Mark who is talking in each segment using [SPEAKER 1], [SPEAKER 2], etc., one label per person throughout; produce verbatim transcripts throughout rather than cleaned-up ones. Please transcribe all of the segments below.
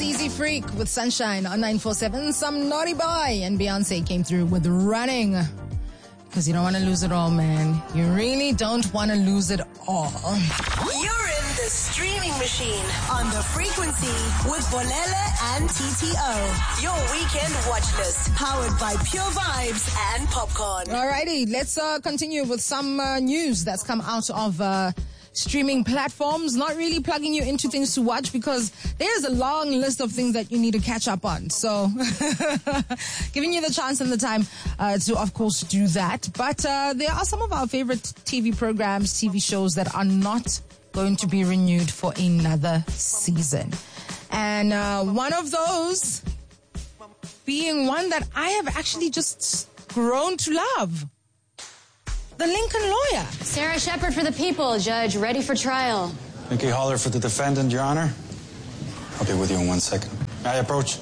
[SPEAKER 1] was Easy Freak with Sunshine on nine four seven. Some Naughty Boy and Beyonce came through with Running. Because you don't want to lose it all, man. You really don't want to lose it all.
[SPEAKER 2] You're in the streaming machine on The Frequency with Bolele and T T O. Your weekend watch list powered by Pure Vibes and Popcorn.
[SPEAKER 1] Alrighty, let's uh, continue with some uh, news that's come out of uh, streaming platforms. Not really plugging you into things to watch because there's a long list of things that you need to catch up on. So giving you the chance and the time uh, to, of course, do that. But uh, there are some of our favorite T V programs, T V shows that are not going to be renewed for another season. And uh, one of those being one that I have actually just grown to love. The Lincoln Lawyer.
[SPEAKER 3] Sarah Shepard for the people, Judge, ready for trial.
[SPEAKER 4] Nikki Holler for the defendant, Your Honor. I'll be with you in one second. May I approach?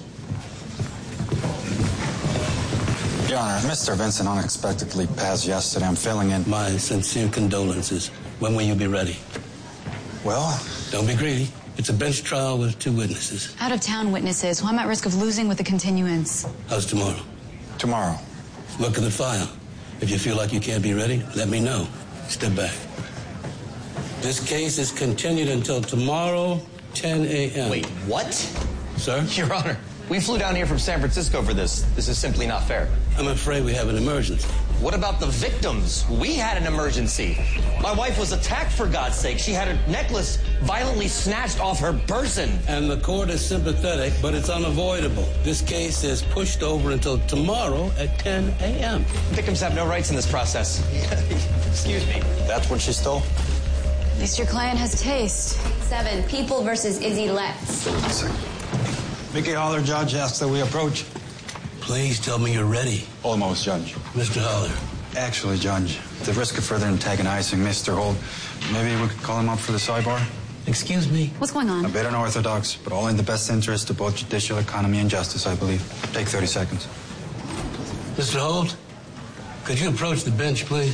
[SPEAKER 4] Your Honor, Mister Vincent unexpectedly passed yesterday. I'm filling in.
[SPEAKER 5] My sincere condolences. When will you be ready?
[SPEAKER 4] Well?
[SPEAKER 5] Don't be greedy. It's a bench trial with two witnesses.
[SPEAKER 3] Out-of-town witnesses, who I'm at risk of losing with the continuance.
[SPEAKER 5] How's tomorrow?
[SPEAKER 4] Tomorrow.
[SPEAKER 5] Look at the file. If you feel like you can't be ready, let me know. Step back. This case is continued until tomorrow, ten a.m.
[SPEAKER 6] Wait, what?
[SPEAKER 5] Sir?
[SPEAKER 6] Your Honor, we flew down here from San Francisco for this. This is simply not fair.
[SPEAKER 5] I'm afraid we have an emergency.
[SPEAKER 6] What about the victims? We had an emergency. My wife was attacked, for God's sake. She had her necklace violently snatched off her person.
[SPEAKER 5] And the court is sympathetic, but it's unavoidable. This case is pushed over until tomorrow at ten a.m.
[SPEAKER 6] Victims have no rights in this process. Excuse me.
[SPEAKER 4] That's what she stole?
[SPEAKER 3] At least your client has taste.
[SPEAKER 7] Seven, People versus Izzy Letts.
[SPEAKER 4] Mickey Holler, Judge, asks that we approach.
[SPEAKER 5] Please tell me you're ready.
[SPEAKER 4] Almost, Judge.
[SPEAKER 5] Mister Holler.
[SPEAKER 4] Actually, Judge, at the risk of further antagonizing Mister Holt, maybe we could call him up for the sidebar?
[SPEAKER 5] Excuse me?
[SPEAKER 3] What's going on?
[SPEAKER 4] A bit unorthodox, but all in the best interest of both judicial economy and justice, I believe. Take thirty seconds.
[SPEAKER 5] Mister Holt, could you approach the bench, please?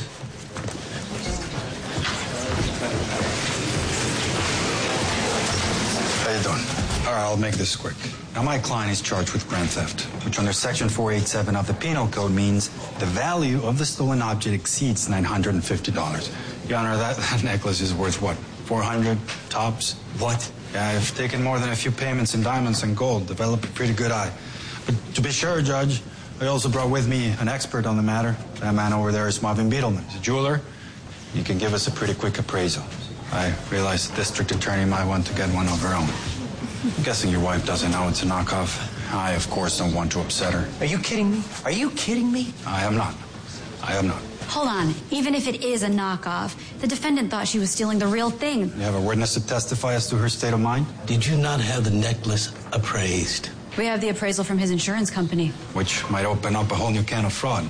[SPEAKER 4] How you doing? All right, I'll make this quick. Now, my client is charged with grand theft, which under Section four eighty-seven of the Penal Code means the value of the stolen object exceeds nine hundred fifty dollars. Your Honor, that, that necklace is worth what? four hundred tops?
[SPEAKER 6] What?
[SPEAKER 4] Yeah, I've taken more than a few payments in diamonds and gold, developed a pretty good eye. But to be sure, Judge, I also brought with me an expert on the matter. That man over there is Marvin Beetleman. He's a jeweler. He can give us a pretty quick appraisal. I realize the district attorney might want to get one of her own. I'm guessing your wife doesn't know it's a knockoff. I, of course, don't want to upset her.
[SPEAKER 6] Are you kidding me? Are you kidding me?
[SPEAKER 4] I am not. I am not.
[SPEAKER 3] Hold on. Even if it is a knockoff, the defendant thought she was stealing the real thing.
[SPEAKER 4] You have a witness to testify as to her state of mind?
[SPEAKER 5] Did you not have the necklace appraised?
[SPEAKER 3] We have the appraisal from his insurance company.
[SPEAKER 4] Which might open up a whole new can of fraud.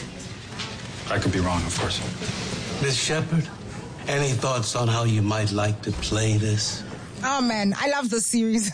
[SPEAKER 4] I could be wrong, of course.
[SPEAKER 5] Miss Shepard, any thoughts on how you might like to play this?
[SPEAKER 1] Oh, man, I love this series.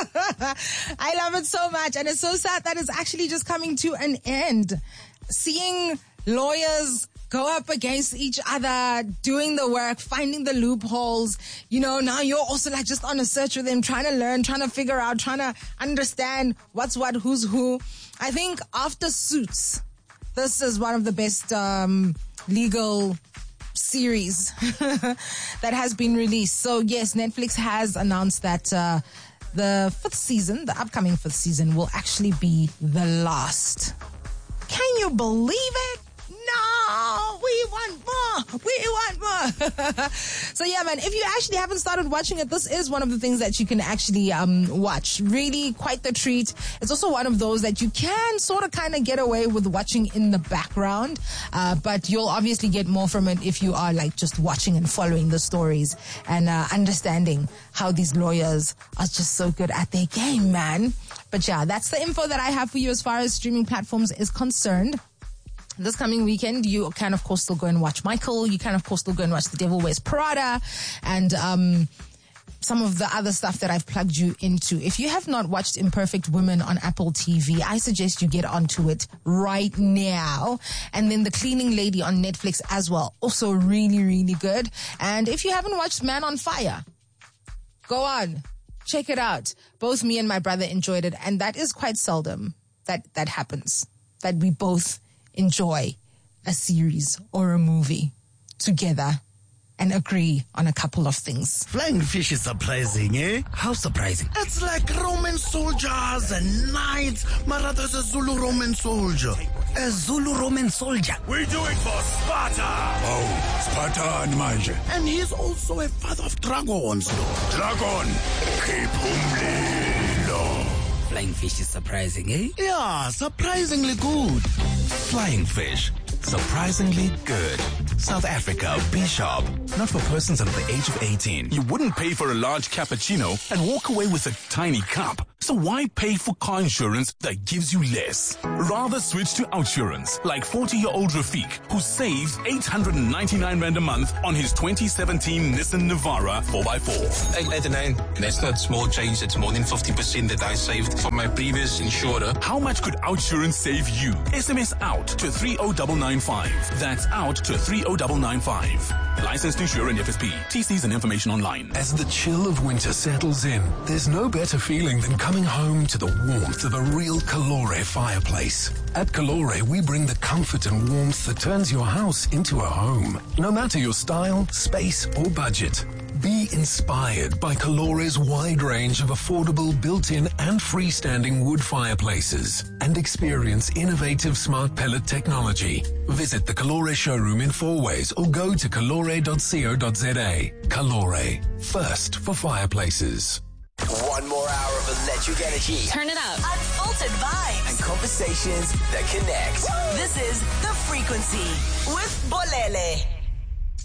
[SPEAKER 1] I love it so much. And it's so sad that it's actually just coming to an end. Seeing lawyers go up against each other, doing the work, finding the loopholes. You know, now you're also like just on a search with them, trying to learn, trying to figure out, trying to understand what's what, who's who. I think after Suits, this is one of the best um, legal series that has been released. So yes, Netflix has announced that uh, the fifth season, the upcoming fifth season, will actually be the last. Can you believe it? No, we want more. We want more. So yeah, man, if you actually haven't started watching it, this is one of the things that you can actually um, watch. Really quite the treat. It's also one of those that you can sort of kind of get away with watching in the background. Uh, but you'll obviously get more from it if you are like just watching and following the stories and uh, understanding how these lawyers are just so good at their game, man. But yeah, that's the info that I have for you as far as streaming platforms is concerned. This coming weekend, you can, of course, still go and watch Michael. You can, of course, still go and watch The Devil Wears Prada and um, some of the other stuff that I've plugged you into. If you have not watched Imperfect Women on Apple T V, I suggest you get onto it right now. And then The Cleaning Lady on Netflix as well. Also really, really good. And if you haven't watched Man on Fire, go on. check it out. Both me and my brother enjoyed it, and that is quite seldom that that happens, that we both enjoy a series or a movie together and agree on a couple of things.
[SPEAKER 8] Flying fish is surprising, eh?
[SPEAKER 9] How surprising?
[SPEAKER 8] It's like Roman soldiers and knights. Marathas a Zulu Roman soldier.
[SPEAKER 9] A Zulu Roman soldier?
[SPEAKER 8] We do it for Sparta.
[SPEAKER 10] Oh, Sparta and Manje.
[SPEAKER 8] And he's also a father of dragons.
[SPEAKER 10] Dragon, Kipumlilo.
[SPEAKER 9] Flying fish is surprising, eh?
[SPEAKER 8] Yeah, surprisingly good.
[SPEAKER 11] Flying fish. Surprisingly good. South Africa, Be Sharp. Not for persons under the age of eighteen.
[SPEAKER 10] You wouldn't pay for a large cappuccino and walk away with a tiny cup. So why pay for car insurance that gives you less? Rather switch to Outsurance, like forty-year-old Rafiq, who saves eight hundred ninety-nine rand a month on his twenty seventeen Nissan Navara four by four.
[SPEAKER 12] eight ninety-nine. That's not small change. It's more than fifty percent that I saved from my previous insurer.
[SPEAKER 10] How much could Outsurance save you? S M S out to three oh nine nine five. That's out to three oh nine nine five. Licensed insurer and F S P. T Cs and information online.
[SPEAKER 13] As the chill of winter settles in, there's no better feeling than coming home to the warmth of a real Calore fireplace. At Calore, we bring the comfort and warmth that turns your house into a home. No matter your style, space, or budget. Be inspired by Calore's wide range of affordable built-in and freestanding wood fireplaces and experience innovative smart pellet technology. Visit the Calore showroom in Fourways or go to calore dot co dot za. Calore, first for fireplaces.
[SPEAKER 14] One more hour of electric energy.
[SPEAKER 2] Turn it up. Unfiltered vibes.
[SPEAKER 14] And conversations that connect.
[SPEAKER 2] This is The Frequency with Bolele.